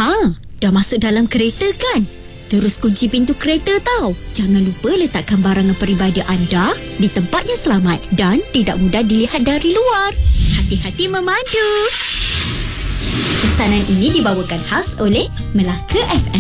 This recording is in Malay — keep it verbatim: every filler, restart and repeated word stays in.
Ha, dah masuk dalam kereta kan? Terus kunci pintu kereta tau. Jangan lupa letakkan barangan peribadi anda di tempat yang selamat dan tidak mudah dilihat dari luar. Hati-hati memandu. Pesanan ini dibawakan khas oleh Melaka F M.